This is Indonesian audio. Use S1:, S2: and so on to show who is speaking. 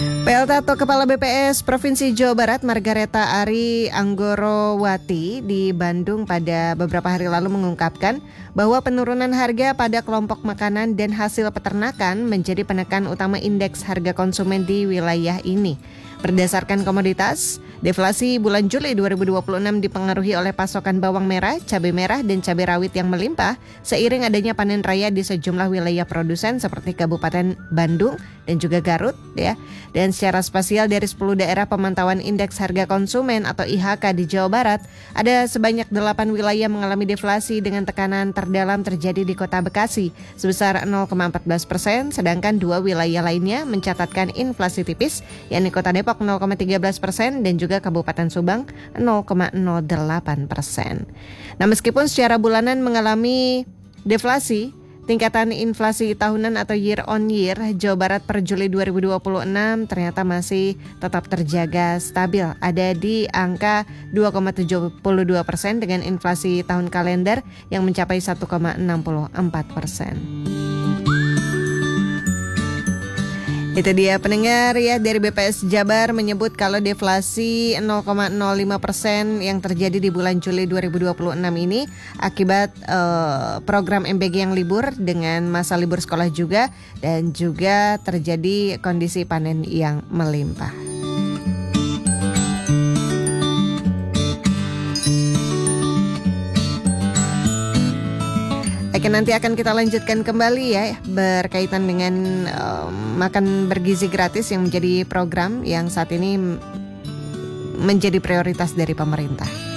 S1: PLT atau Kepala BPS Provinsi Jawa Barat Margareta Ari Anggorowati di Bandung pada beberapa hari lalu mengungkapkan bahwa penurunan harga pada kelompok makanan dan hasil peternakan menjadi penekan utama indeks harga konsumen di wilayah ini. Berdasarkan komoditas, deflasi bulan Juli 2026 dipengaruhi oleh pasokan bawang merah, cabai merah, dan cabai rawit yang melimpah seiring adanya panen raya di sejumlah wilayah produsen seperti Kabupaten Bandung dan juga Garut, ya. Dan secara spasial dari 10 daerah pemantauan indeks harga konsumen atau IHK di Jawa Barat, ada sebanyak 8 wilayah mengalami deflasi dengan tekanan terdalam terjadi di Kota Bekasi sebesar 0,14%, sedangkan 2 wilayah lainnya mencatatkan inflasi tipis, yakni Kota Depok 0,13% dan juga Kabupaten Subang 0,08%. Nah, meskipun secara bulanan mengalami deflasi, tingkatan inflasi tahunan atau year on year Jawa Barat per Juli 2026 ternyata masih tetap terjaga stabil, ada di angka 2,72% dengan inflasi tahun kalender yang mencapai 1,64%. Itu dia pendengar ya, dari BPS Jabar menyebut kalau deflasi 0,05% yang terjadi di bulan Juli 2026 ini akibat program MBG yang libur dengan masa libur sekolah juga, dan juga terjadi kondisi panen yang melimpah. Oke, nanti akan kita lanjutkan kembali ya berkaitan dengan makan bergizi gratis yang menjadi program yang saat ini menjadi prioritas dari pemerintah.